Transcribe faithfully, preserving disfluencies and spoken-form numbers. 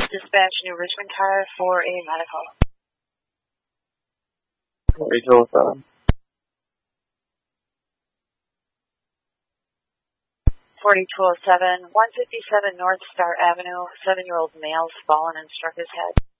Dispatch New Richmond car for a medical. forty-two oh seven. forty-two oh seven, one fifty-seven North Star Avenue, seven-year-old male fallen and struck his head.